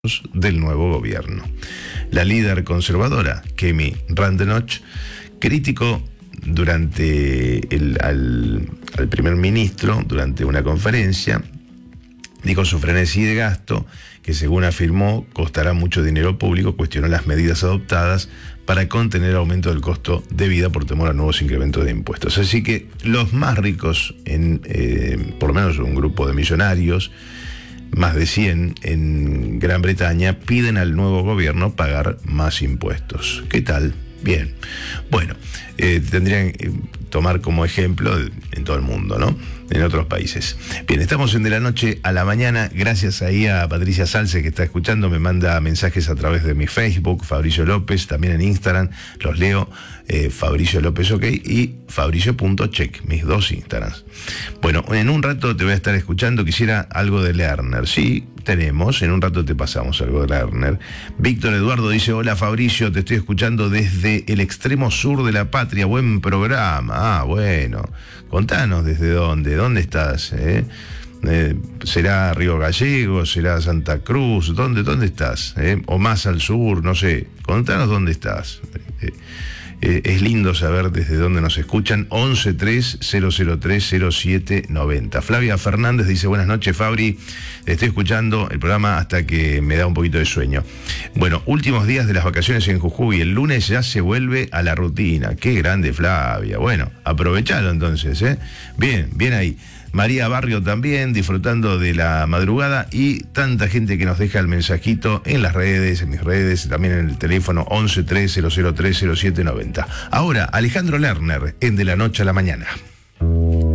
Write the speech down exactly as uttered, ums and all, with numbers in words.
del nuevo gobierno. La líder conservadora, Kemi Badenoch, criticó durante el, al, al primer ministro durante una conferencia, dijo su frenesí de gasto, que según afirmó costará mucho dinero público, cuestionó las medidas adoptadas para contener el aumento del costo de vida por temor a nuevos incrementos de impuestos. Así que los más ricos, en eh, por lo menos un grupo de millonarios, más de cien en Gran Bretaña, piden al nuevo gobierno pagar más impuestos. ¿Qué tal? Bien. Bueno, eh, tendrían que tomar como ejemplo en todo el mundo, ¿no? En otros países. Bien, estamos en De la Noche a la Mañana. Gracias ahí a Patricia Salce, que está escuchando, me manda mensajes a través de mi Facebook, Fabricio López, también en Instagram, los leo, eh, Fabricio López OK y Fabricio.check, mis dos Instagrams. Bueno, en un rato te voy a estar escuchando, quisiera algo de Lerner. Sí, tenemos, en un rato te pasamos algo de Lerner. Víctor Eduardo dice: hola Fabricio, te estoy escuchando desde el extremo sur de la patria, buen programa. Ah, bueno, contanos desde dónde, dónde estás, ¿eh? Eh, ¿será Río Gallegos? ¿Será Santa Cruz? ¿Dónde, dónde estás? ¿Eh? O más al sur, no sé, contanos dónde estás. Eh, Eh, es lindo saber desde dónde nos escuchan. once tres cero cero tres cero siete noventa. Flavia Fernández dice: buenas noches, Fabri, estoy escuchando el programa hasta que me da un poquito de sueño. Bueno, últimos días de las vacaciones en Jujuy, el lunes ya se vuelve a la rutina. Qué grande, Flavia. Bueno, aprovechalo entonces, ¿eh? Bien, bien ahí. María Barrio también, disfrutando de la madrugada, y tanta gente que nos deja el mensajito en las redes, en mis redes, también en el teléfono once tres cero cero tres cero siete noventa. Ahora, Alejandro Lerner, en De la Noche a la Mañana.